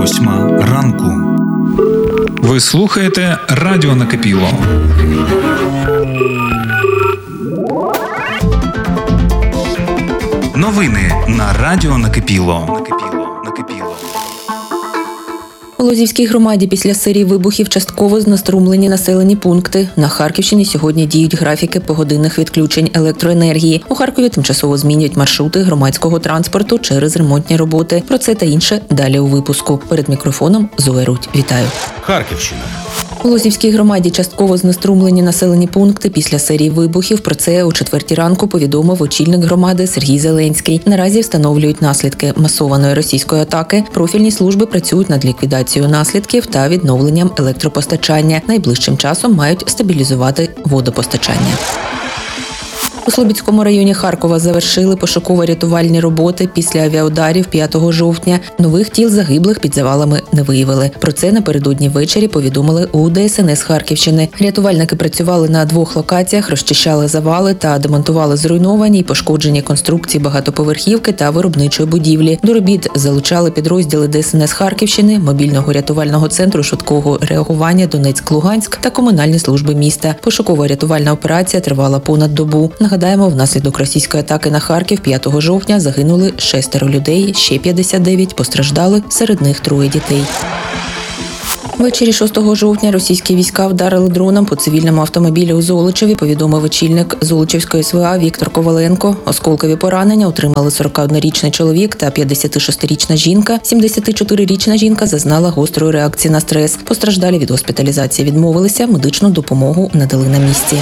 8 ранку. Ви слухаєте Радіо Накипіло. Новини на Радіо Накипіло. У Лозівській громаді після серії вибухів частково знеструмлені населені пункти. На Харківщині сьогодні діють графіки погодинних відключень електроенергії. У Харкові тимчасово змінюють маршрути громадського транспорту через ремонтні роботи. Про це та інше далі у випуску. Перед мікрофоном Зоя Рудь. Вітаю. Харківщина. У Лозівській громаді частково знеструмлені населені пункти після серії вибухів. Про це о 4 ранку повідомив очільник громади Сергій Зеленський. Наразі встановлюють наслідки масованої російської атаки. Профільні служби працюють над ліквідацією наслідків та відновленням електропостачання. Найближчим часом мають стабілізувати водопостачання. У Слобідському районі Харкова завершили пошуково-рятувальні роботи після авіаударів 5 жовтня. Нових тіл загиблих під завалами не виявили. Про це напередодні ввечері повідомили у ДСНС Харківщини. Рятувальники працювали на 2 локаціях, розчищали завали та демонтували зруйновані й пошкоджені конструкції багатоповерхівки та виробничої будівлі. До робіт залучали підрозділи ДСНС Харківщини, мобільного рятувального центру швидкого реагування Донецьк-Луганськ та комунальні служби міста. Пошуково-рятувальна операція тривала понад добу. Нагадаємо, внаслідок російської атаки на Харків 5 жовтня загинули 6 людей, ще 59 постраждали, серед них 3 дітей. Ввечері 6 жовтня російські війська вдарили дроном по цивільному автомобілі у Золочеві, повідомив очільник Золочівської СВА Віктор Коваленко. Осколкові поранення отримали 41-річний чоловік та 56-річна жінка. 74-річна жінка зазнала гострої реакції на стрес. Постраждалі від госпіталізації відмовилися, медичну допомогу надали на місці.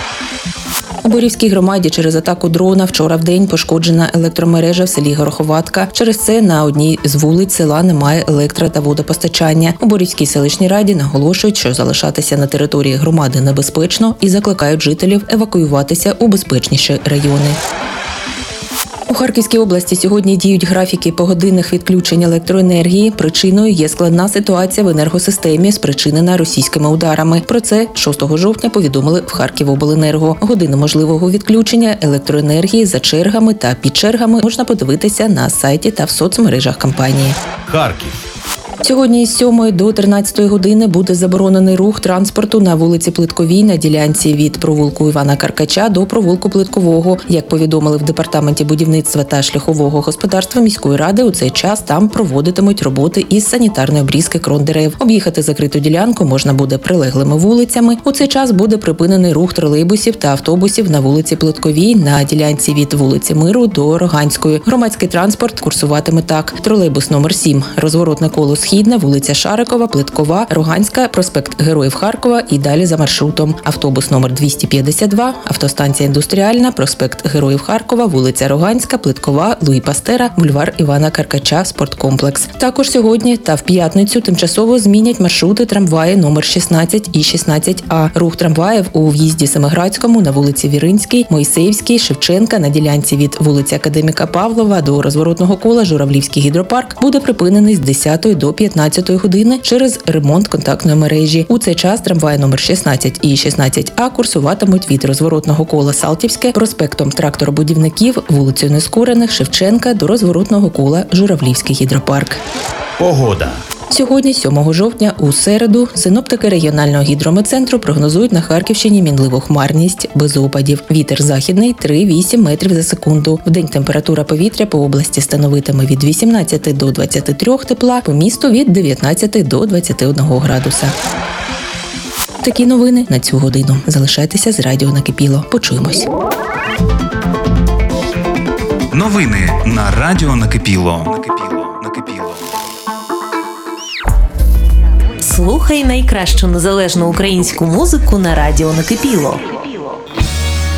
У Борівській громаді через атаку дрона вчора вдень пошкоджена електромережа в селі Гороховатка. Через це на одній з вулиць села немає електро- та водопостачання. У Борівській селищній раді наголошують, що залишатися на території громади небезпечно і закликають жителів евакуюватися у безпечніші райони. У Харківській області сьогодні діють графіки погодинних відключень електроенергії. Причиною є складна ситуація в енергосистемі, спричинена російськими ударами. Про це 6 жовтня повідомили в Харківобленерго. Години можливого відключення електроенергії за чергами та під чергами можна подивитися на сайті та в соцмережах компанії. Харків. Сьогодні з 7 до 13 години буде заборонений рух транспорту на вулиці Плитковій на ділянці від провулку Івана Каркача до провулку Плиткового. Як повідомили в Департаменті будівництва та шляхового господарства міської ради, у цей час там проводитимуть роботи із санітарної обрізки крон дерев. Об'їхати закриту ділянку можна буде прилеглими вулицями. У цей час буде припинений рух тролейбусів та автобусів на вулиці Плитковій на ділянці від вулиці Миру до Роганської. Громадський транспорт курсуватиме так: тролейбус номер 7, розворотне коло Східна, вулиця Шарикова, Плиткова, Роганська, проспект Героїв Харкова і далі за маршрутом. Автобус номер 252, автостанція Індустріальна, проспект Героїв Харкова, вулиця Роганська, Плиткова, Луї Пастера, бульвар Івана Каркача, спорткомплекс. Також сьогодні та в п'ятницю тимчасово змінять маршрути трамваї номер 16 і 16А. Рух трамваїв у в'їзді Семиградському на вулиці Віринській, Мойсеївській, Шевченка на ділянці від вулиці Академіка Павлова до розворотного кола Журавлівський гідропарк буде припинений з 10 до 15 години через ремонт контактної мережі. У цей час трамваї номер 16 і 16А курсуватимуть від розворотного кола Салтівське, проспектом Тракторобудівників, вулицею Нескорених, Шевченка до розворотного кола Журавлівський гідропарк. Погода. Сьогодні, 7 жовтня, у середу, синоптики регіонального гідрометцентру прогнозують на Харківщині мінливу хмарність, без опадів. Вітер західний 3-8 метрів за секунду. Вдень температура повітря по області становитиме від 18 до 23 тепла, по місту від 19 до 21 градуса. Такі новини на цю годину. Залишайтеся з Радіо Накипіло. Почуємось. Новини на Радіо Накипіло. Слухай найкращу незалежну українську музику на Радіо Накипіло.